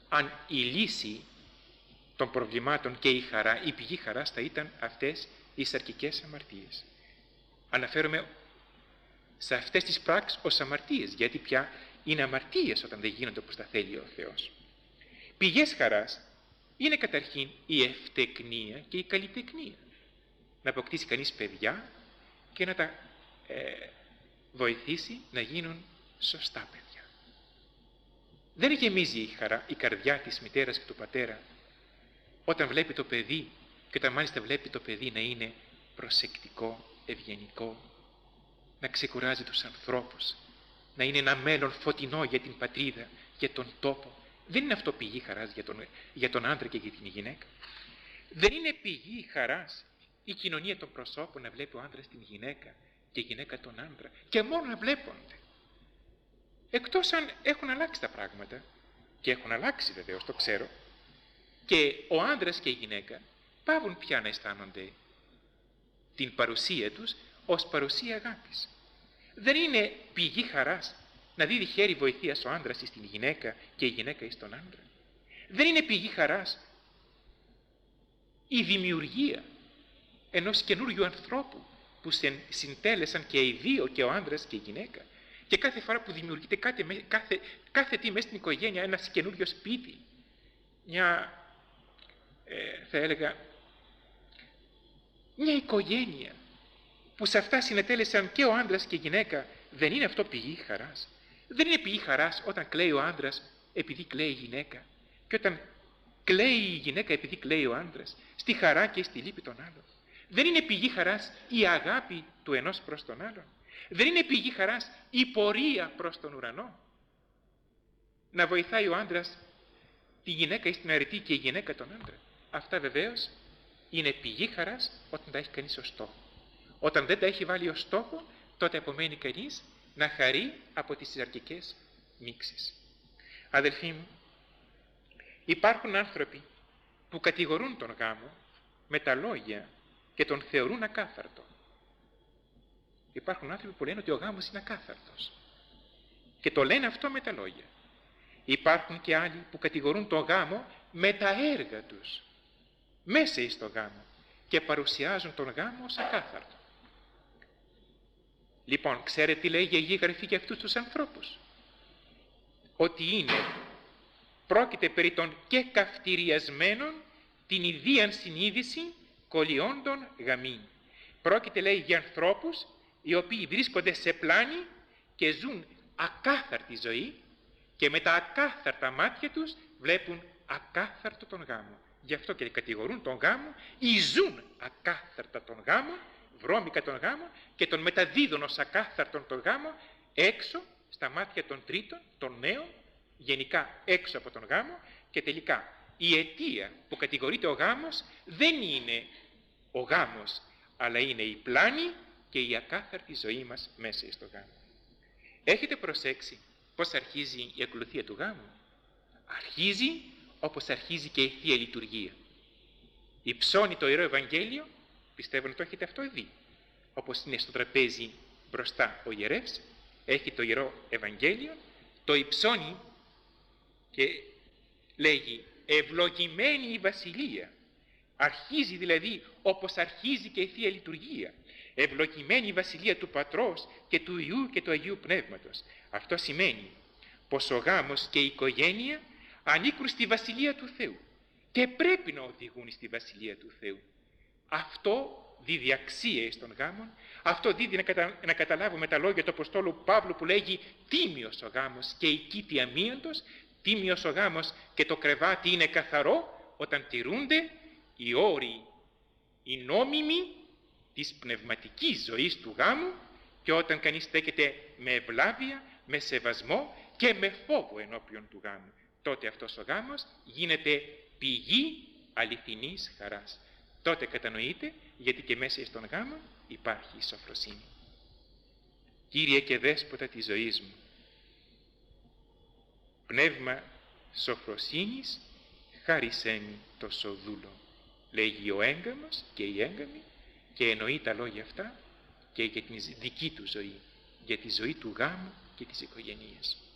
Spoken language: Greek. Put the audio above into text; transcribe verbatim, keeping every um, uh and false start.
αν η λύση των προβλημάτων και η χαρά, η πηγή χαράς θα ήταν αυτές οι σαρκικές αμαρτίες. Αναφέρομαι σε αυτές τις πράξεις ως αμαρτίες, γιατί πια είναι αμαρτίες όταν δεν γίνονται όπως τα θέλει ο Θεός. Πηγές χαράς είναι καταρχήν η ευτεκνία και η καλλιτεκνία. Να αποκτήσει κανείς παιδιά και να τα ε, βοηθήσει να γίνουν σωστά παιδιά. Δεν γεμίζει η χαρά η καρδιά της μητέρας και του πατέρα όταν βλέπει το παιδί, και όταν μάλιστα βλέπει το παιδί να είναι προσεκτικό, ευγενικό, να ξεκουράζει τους ανθρώπους, να είναι ένα μέλλον φωτεινό για την πατρίδα, για τον τόπο. Δεν είναι αυτό πηγή χαράς για τον, για τον άντρα και για την γυναίκα. Δεν είναι πηγή χαράς η κοινωνία των προσώπων να βλέπει ο άντρας την γυναίκα και η γυναίκα τον άντρα και μόνο να βλέπονται. Εκτός αν έχουν αλλάξει τα πράγματα, και έχουν αλλάξει βεβαίως, το ξέρω, και ο άντρας και η γυναίκα πάβουν πια να αισθάνονται την παρουσία τους ως παρουσία αγάπης. Δεν είναι πηγή χαράς να δίδει χέρι βοηθείας ο άντρας στην γυναίκα και η γυναίκα εις τον άντρα. Δεν είναι πηγή χαράς η δημιουργία ενός καινούριου ανθρώπου που συντέλεσαν και οι δύο, και ο άντρας και η γυναίκα, και κάθε φορά που δημιουργείται κάθε, κάθε, κάθε τι μέσα στην οικογένεια, ένας καινούριο σπίτι, μια ε, θα έλεγα μια οικογένεια που σε αυτά συνετέλεσαν και ο άντρας και η γυναίκα, δεν είναι αυτό πηγή χαράς? Δεν είναι πηγή χαράς όταν κλαίει ο άντρας επειδή κλαίει η γυναίκα, και όταν κλαίει η γυναίκα επειδή κλαίει ο άντρας, στη χαρά και στη λύπη των άλλων? Δεν είναι πηγή χαράς η αγάπη του ενός προς τον άλλον? Δεν είναι πηγή χαράς η πορεία προς τον ουρανό? Να βοηθάει ο άντρας τη γυναίκα στην αρετή και η γυναίκα τον άντρα. Αυτά βεβαίως είναι πηγή χαράς όταν τα έχει κανείς ως στόχο. Όταν δεν τα έχει βάλει ως στόχο, τότε απομένει κανείς να χαρεί από τις σαρκικές μίξεις. Αδελφοί μου, υπάρχουν άνθρωποι που κατηγορούν τον γάμο με τα λόγια και τον θεωρούν ακάθαρτο. Υπάρχουν άνθρωποι που λένε ότι ο γάμος είναι ακάθαρτος και το λένε αυτό με τα λόγια. Υπάρχουν και άλλοι που κατηγορούν τον γάμο με τα έργα τους μέσα εις τον γάμο και παρουσιάζουν τον γάμο ως ακάθαρτο. Λοιπόν, ξέρετε τι λέει η Αγία Γραφή για αυτούς τους ανθρώπους? Ότι είναι, πρόκειται περί των και καυτηριασμένων την ιδίαν συνείδηση κολλιόντων γαμήν. Πρόκειται, λέει, για ανθρώπους οι οποίοι βρίσκονται σε πλάνη και ζουν ακάθαρτη ζωή και με τα ακάθαρτα μάτια τους βλέπουν ακάθαρτο τον γάμο. Γι' αυτό και κατηγορούν τον γάμο ή ζουν ακάθαρτα τον γάμο, βρώμικα τον γάμο, και τον μεταδίδουν ως ακάθαρτον τον γάμο έξω στα μάτια των τρίτων, των νέων, γενικά έξω από τον γάμο, και τελικά η αιτία που κατηγορείται ο γάμος δεν είναι ο γάμος, αλλά είναι η πλάνη και η ακάθαρτη ζωή μας μέσα στο γάμο. Έχετε προσέξει πώς αρχίζει η ακολουθία του γάμου? Αρχίζει όπως αρχίζει και η Θεία Λειτουργία. Υψώνει το Ιερό Ευαγγέλιο, πιστεύω να το έχετε αυτό δει, όπως είναι στο τραπέζι μπροστά ο ιερεύς, έχει το Ιερό Ευαγγέλιο, το υψώνει και λέγει ευλογημένη η Βασιλεία. Αρχίζει δηλαδή όπως αρχίζει και η Θεία Λειτουργία. Ευλογημένη η Βασιλεία του Πατρός και του Υιού και του Αγίου Πνεύματος. Αυτό σημαίνει πως ο γάμος και η οικογένεια ανήκουν στη Βασιλεία του Θεού και πρέπει να οδηγούν στη Βασιλεία του Θεού. Αυτό δίδει αξία στον γάμο, αυτό δίδει να, κατα... να καταλάβουμε τα λόγια του Αποστόλου Παύλου που λέγει τίμιος ο γάμος και η κήτη αμίαντος, τίμιος ο γάμος και το κρεβάτι είναι καθαρό όταν τηρούνται οι όροι, οι νόμιμοι της πνευματικής ζωής του γάμου, και όταν κανείς στέκεται με ευλάβεια, με σεβασμό και με φόβο ενώπιον του γάμου, τότε αυτός ο γάμος γίνεται πηγή αληθινής χαράς. Τότε κατανοείται γιατί και μέσα στον γάμο υπάρχει η σοφροσύνη. Κύριε και Δέσποτα της ζωής μου, πνεύμα σοφροσύνης χάρισέ μη το σοδούλο, λέγει ο έγκαμος και η έγκαμη, και εννοεί τα λόγια αυτά και για την δική του ζωή, για τη ζωή του γάμου και της οικογένειας.